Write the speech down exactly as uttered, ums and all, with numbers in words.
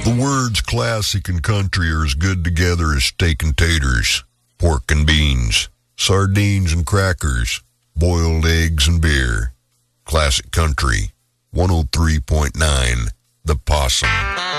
The words classic and country are as good together as steak and taters, pork and beans, sardines and crackers, boiled eggs and beer. Classic Country, one oh three point nine, The Possum.